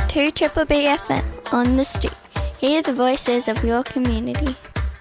2 Triple B FM on the street. Hear the voices of your community.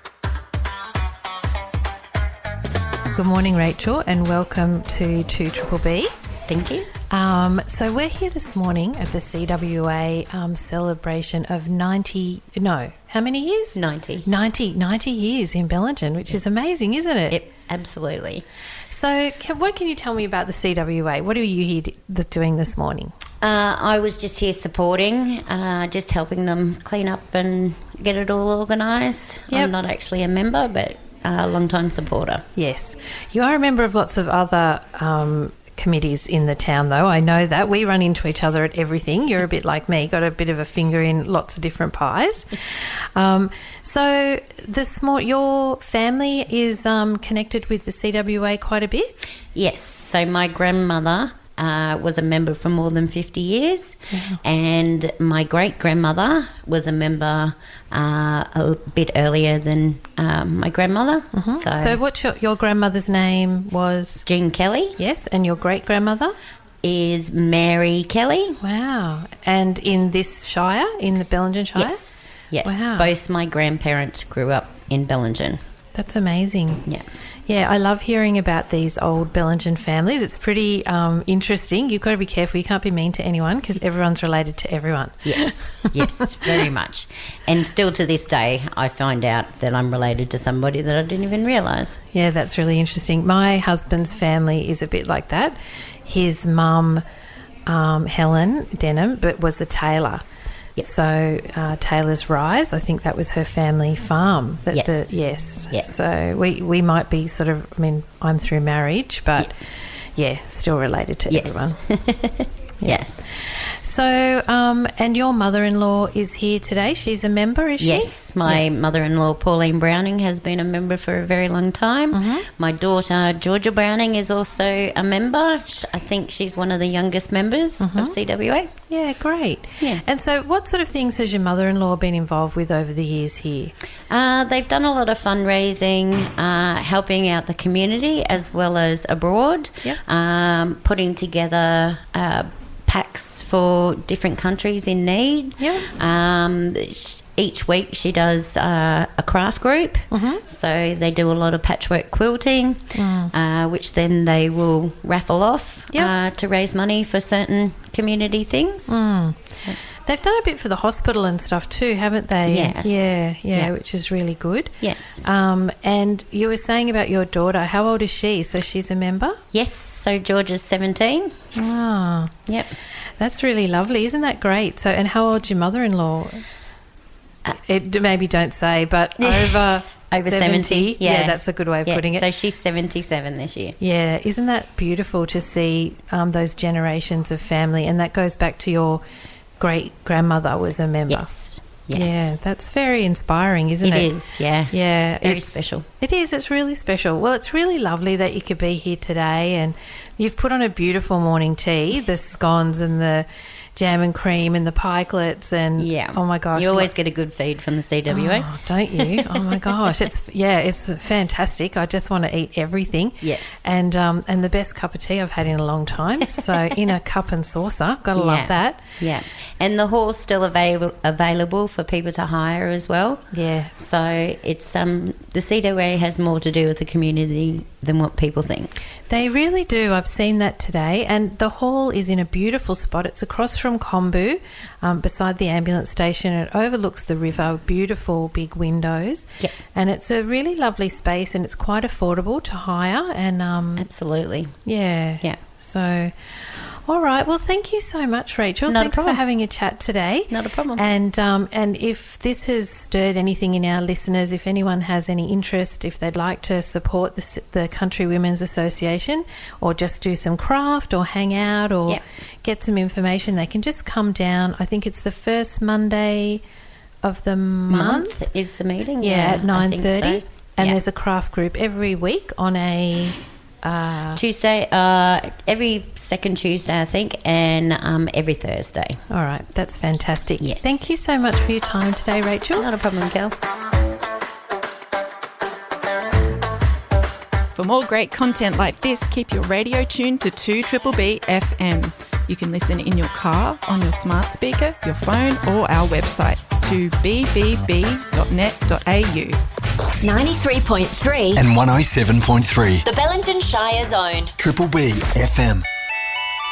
Good morning, Rachel, and welcome to 2 Triple B. Thank you. So we're here this morning at the CWA celebration of how many years? 90. 90 years in Bellingen, which is amazing, isn't it? Yep, absolutely. So what can you tell me about the CWA? What are you here doing this morning? I was just here supporting, just helping them clean up and get it all organised. Yep. I'm not actually a member, but a long-time supporter. Yes. You are a member of lots of other committees in the town, though. I know that. We run into each other at everything. You're a bit like me, got a bit of a finger in lots of different pies. So your family is connected with the CWA quite a bit? Yes. So my grandmother was a member for more than 50 years, and my great-grandmother was a member a bit earlier than my grandmother. So what's your grandmother's name was? Jean Kelly. Yes, and your great-grandmother? Is Mary Kelly. Wow. And in this shire, in the Bellingen Shire? Yes. Wow. Both my grandparents grew up in Bellingen. That's amazing. Yeah. Yeah, I love hearing about these old Bellingen families. It's pretty interesting. You've got to be careful. You can't be mean to anyone because everyone's related to everyone. Yes, very much. And still to this day, I find out that I'm related to somebody that I didn't even realise. Yeah, that's really interesting. My husband's family is a bit like that. His mum, Helen Denham, was a tailor. Yep. So Taylor's Rise, I think that was her family farm. Yes. Yep. So we might be sort of, I'm through marriage, but still related to everyone. Yes. So, and your mother-in-law is here today. She's a member, is she? Yes, my mother-in-law, Pauline Browning, has been a member for a very long time. My daughter, Georgia Browning, is also a member. I think she's one of the youngest members of CWA. Yeah, great. Yeah. And so what sort of things has your mother-in-law been involved with over the years here? They've done a lot of fundraising, helping out the community as well as abroad, putting together packs for different countries in need. Each week she does a craft group, so they do a lot of patchwork quilting, which then they will raffle off to raise money for certain community things. So. They've done a bit for the hospital and stuff too, haven't they? Yes. Yeah, which is really good. Yes. And you were saying about your daughter. How old is she? So she's a member? Yes, so Georgia's 17. Oh. Yep. That's really lovely. Isn't that great? So, and how old's your mother-in-law? Maybe don't say, but over 70. Yeah, that's a good way of putting it. So she's 77 this year. Yeah, isn't that beautiful to see those generations of family? And that goes back to your great-grandmother was a member. Yes. Yeah, that's very inspiring, isn't it? It is, yeah. Yeah. Very special. It is. It's really special. Well, it's really lovely that you could be here today, and you've put on a beautiful morning tea, the scones and the jam and cream and the pikelets and oh my gosh, you always get a good feed from the CWA. Oh, don't you? Oh my gosh, it's fantastic. I just want to eat everything. Yes, and the best cup of tea I've had in a long time. So in a cup and saucer, gotta love that. Yeah, and the hall's still available for people to hire as well. Yeah, so it's the CWA has more to do with the community than what people think. They really do. I've seen that today. And the hall is in a beautiful spot. It's across from Kombu, beside the ambulance station. It overlooks the river, beautiful big windows. Yep. And it's a really lovely space, and it's quite affordable to hire. And absolutely. Yeah. Yeah. So, all right. Well, thank you so much, Rachel. Not Thanks a problem. for having a chat today. Not a problem. And if this has stirred anything in our listeners, if anyone has any interest, if they'd like to support the Country Women's Association or just do some craft or hang out or get some information, they can just come down. I think it's the first Monday of the month is the meeting. At 9:30. So. And there's a craft group every week on a... Tuesday, every second Tuesday, I think, and every Thursday. All right, that's fantastic. Yes. Thank you so much for your time today, Rachel. Not a problem, Kel. For more great content like this, keep your radio tuned to 2BBB FM. You can listen in your car, on your smart speaker, your phone, or our website to bbb.net.au. 93.3 and 107.3. The Bellingen Shire Zone. Triple B FM.